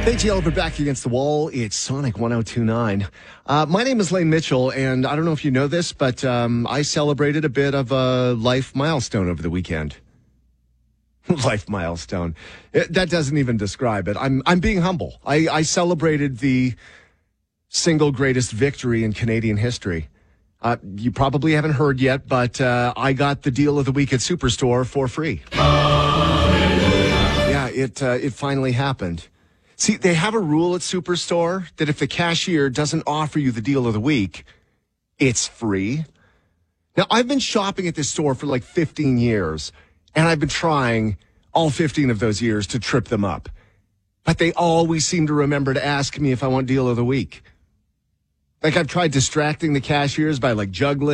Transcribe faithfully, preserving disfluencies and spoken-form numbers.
Hey, G L, we're back against the wall. It's Sonic one oh two point nine. Uh, my name is Lane Mitchell, and I don't know if you know this, but um, I celebrated a bit of a life milestone over the weekend. Life milestone. It, that doesn't even describe it. I'm I'm being humble. I, I celebrated the single greatest victory in Canadian history. Uh, you probably haven't heard yet, but uh, I got the deal of the week at Superstore for free. Yeah, it uh, it finally happened. See, they have a rule at Superstore that if the cashier doesn't offer you the deal of the week, it's free. Now, I've been shopping at this store for like fifteen years, and I've been trying all fifteen of those years to trip them up. But they always seem to remember to ask me if I want deal of the week. Like, I've tried distracting the cashiers by like juggling